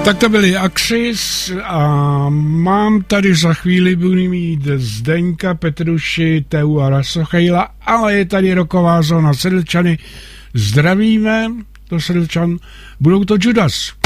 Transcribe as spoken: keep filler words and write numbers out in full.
Tak to byli Axis a mám tady za chvíli budu mít Zdeňka, Petruši, Teu a Rasochejla, ale je tady roková zóna Sedlčany. Zdravíme do Sedlčan, budou to Judas.